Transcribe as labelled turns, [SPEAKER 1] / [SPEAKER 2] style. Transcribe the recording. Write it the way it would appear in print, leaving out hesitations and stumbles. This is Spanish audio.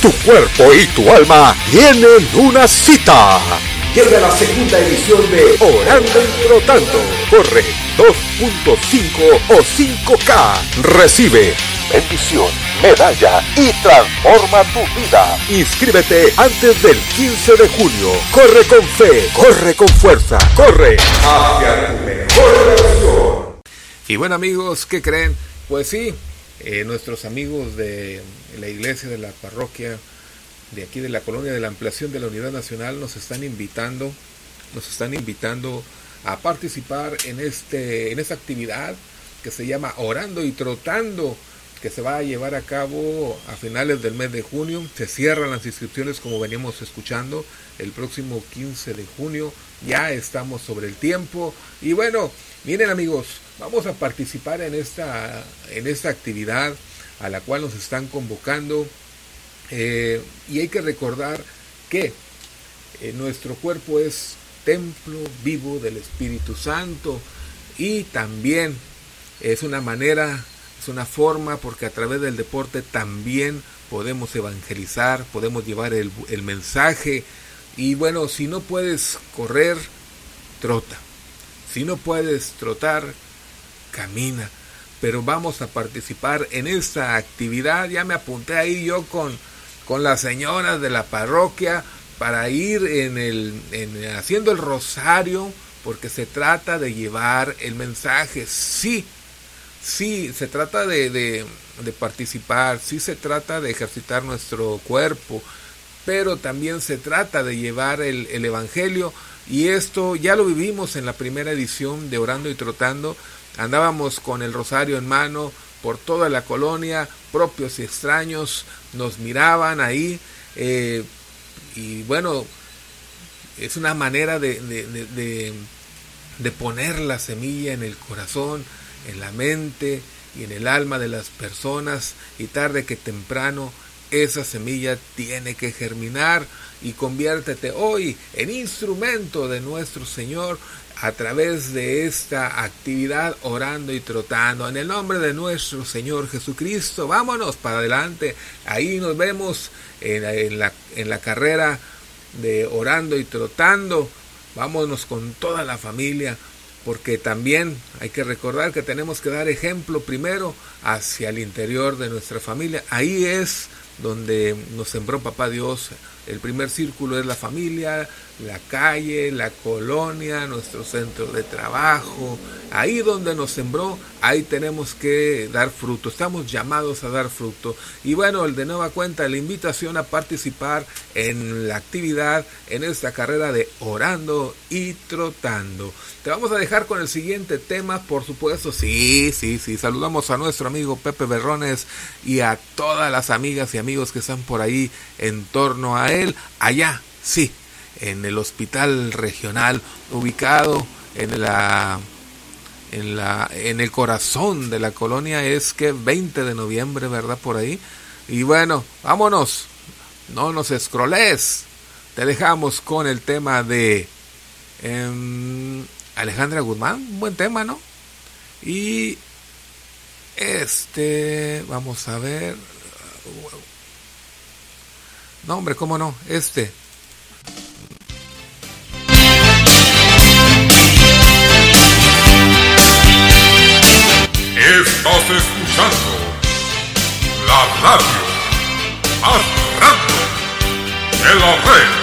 [SPEAKER 1] Tu cuerpo y tu alma tienen una cita. Llega la segunda edición de Orando y Trotando. Corre 2.5 o 5K. Recibe bendición, medalla y transforma tu vida. Inscríbete antes del 15 de junio. Corre con fe, corre con fuerza, corre hacia tu mejor versión.
[SPEAKER 2] Y bueno, amigos, ¿qué creen? Pues sí, nuestros amigos de la iglesia de la parroquia de aquí de la colonia de la ampliación de la Unidad Nacional nos están invitando a participar en esta actividad que se llama Orando y Trotando, que se va a llevar a cabo a finales del mes de junio. Se cierran las inscripciones, como veníamos escuchando, el próximo 15 de junio. Ya estamos sobre el tiempo. Y bueno, miren, amigos, vamos a participar en esta actividad a la cual nos están convocando. Y hay que recordar que nuestro cuerpo es templo vivo del Espíritu Santo, y también es una forma, porque a través del deporte también podemos evangelizar, podemos llevar el mensaje. Y bueno, si no puedes correr, trota. Si no puedes trotar, camina. Pero vamos a participar en esta actividad. Ya me apunté ahí yo con las señoras de la parroquia para ir haciendo el rosario, porque se trata de llevar el mensaje. Sí, se trata de participar, sí se trata de ejercitar nuestro cuerpo, pero también se trata de llevar el evangelio. Y esto ya lo vivimos en la primera edición de Orando y Trotando. Andábamos con el rosario en mano por toda la colonia, propios y extraños nos miraban ahí, y bueno, es una manera de poner la semilla en el corazón, en la mente y en el alma de las personas, y tarde que temprano esa semilla tiene que germinar. Y conviértete hoy en instrumento de nuestro Señor a través de esta actividad Orando y Trotando. En el nombre de nuestro Señor Jesucristo, vámonos para adelante. Ahí nos vemos en la carrera de Orando y Trotando. Vámonos con toda la familia, porque también hay que recordar que tenemos que dar ejemplo primero hacia el interior de nuestra familia. Ahí es donde nos sembró Papá Dios. El primer círculo es la familia, la calle, la colonia, nuestro centro de trabajo. Ahí donde nos sembró, ahí tenemos que dar fruto. Estamos llamados a dar fruto. Y bueno, de nueva cuenta, la invitación a participar en la actividad, en esta carrera de Orando y Trotando. Te vamos a dejar con el siguiente tema, por supuesto. Sí. Saludamos a nuestro amigo Pepe Berrones y a todas las amigas y amigos que están por ahí en torno a él. Allá, sí, en el hospital regional, ubicado en el corazón de la colonia. Es que 20 de noviembre, ¿verdad? Por ahí. Y bueno, vámonos. No nos escroles. Te dejamos con el tema de Alejandra Guzmán. Un buen tema, ¿no? Y vamos a ver. No, hombre, ¿cómo no? Estás
[SPEAKER 3] escuchando la radio más grande de la red.